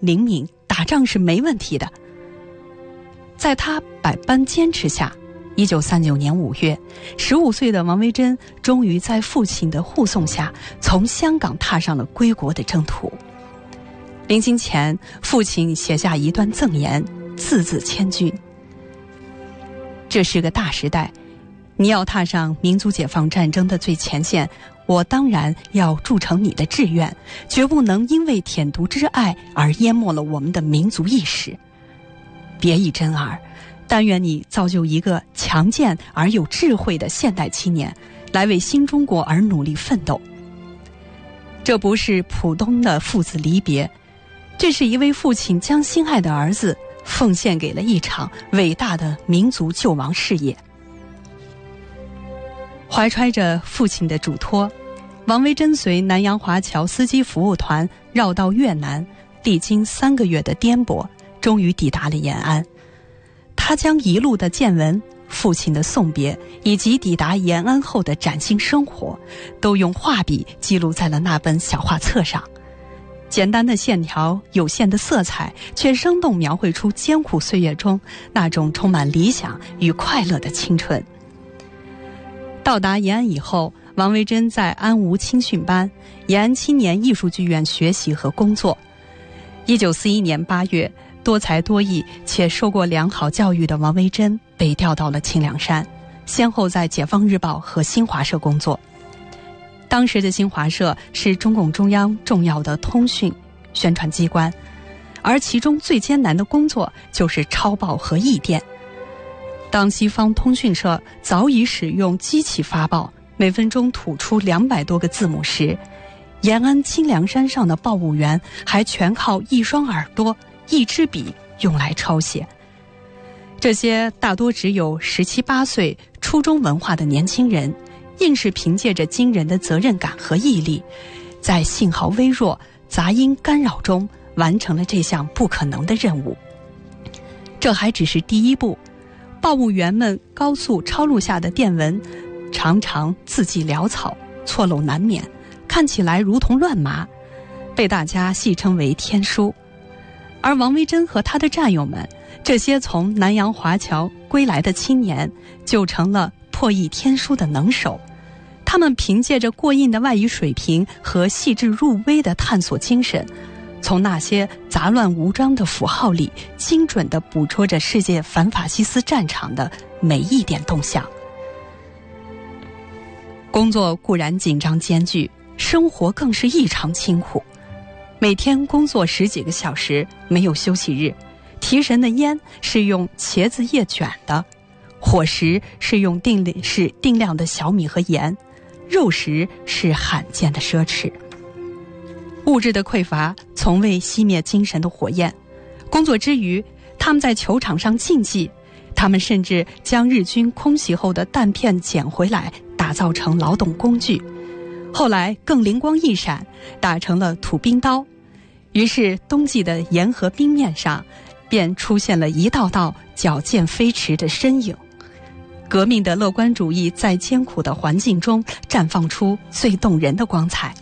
灵敏，打仗是没问题的。在他百般坚持下，1939年5月，15岁的王维珍终于在父亲的护送下，从香港踏上了归国的征途。临行前，父亲写下一段赠言，字字千钧。这是个大时代，你要踏上民族解放战争的最前线，我当然要铸成你的志愿，绝不能因为舔犊之爱而淹没了我们的民族意识。别意珍儿，但愿你造就一个强健而有智慧的现代青年，来为新中国而努力奋斗。这不是普通的父子离别，这是一位父亲将心爱的儿子奉献给了一场伟大的民族救亡事业。怀揣着父亲的嘱托，王维珍随南洋华侨司机服务团绕道越南，历经3个月的颠簸，终于抵达了延安。他将一路的见闻、父亲的送别以及抵达延安后的崭新生活，都用画笔记录在了那本小画册上。简单的线条，有限的色彩，却生动描绘出艰苦岁月中那种充满理想与快乐的青春。到达延安以后，王维珍在安吴青训班、延安青年艺术剧院学习和工作。1941年8月，多才多艺且受过良好教育的王维珍被调到了清凉山，先后在解放日报和新华社工作。当时的新华社是中共中央重要的通讯宣传机关，而其中最艰难的工作就是抄报和译电。当西方通讯社早已使用机器发报，每分钟吐出200多个字母时，延安清凉山上的报务员还全靠一双耳朵、一支笔用来抄写。这些大多只有17、18岁初中文化的年轻人，硬是凭借着惊人的责任感和毅力，在信号微弱、杂音干扰中完成了这项不可能的任务。这还只是第一步，报务员们高速抄录下的电文常常字迹潦草，错漏难免，看起来如同乱麻，被大家戏称为天书。而王维珍和他的战友们，这些从南洋华侨归来的青年，就成了破译天书的能手。他们凭借着过硬的外语水平和细致入微的探索精神，从那些杂乱无章的符号里，精准地捕捉着世界反法西斯战场的每一点动向。工作固然紧张艰巨，生活更是异常清苦。每天工作10几个小时，没有休息日。提神的烟是用茄子叶卷的，伙食是用定量的小米和盐，肉食是罕见的奢侈。物质的匮乏从未熄灭精神的火焰。工作之余，他们在球场上竞技，他们甚至将日军空袭后的弹片捡回来，打造成劳动工具。后来更灵光一闪，打成了土冰刀。于是冬季的沿河冰面上便出现了一道道矫健飞驰的身影。革命的乐观主义在艰苦的环境中绽放出最动人的光彩。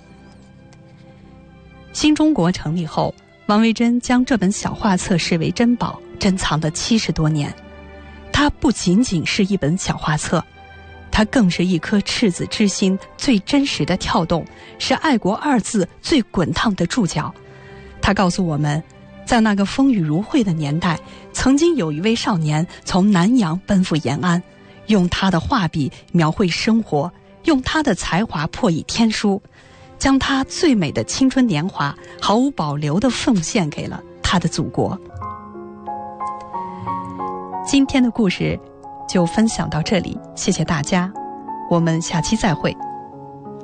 新中国成立后，王维珍将这本小画册视为珍宝，珍藏了70多年。它不仅仅是一本小画册，它更是一颗赤子之心最真实的跳动，是爱国2字最滚烫的注脚。它告诉我们，在那个风雨如晦的年代，曾经有一位少年从南洋奔赴延安，用他的画笔描绘生活，用他的才华破译天书，将他最美的青春年华毫无保留地奉献给了他的祖国。今天的故事就分享到这里，谢谢大家，我们下期再会。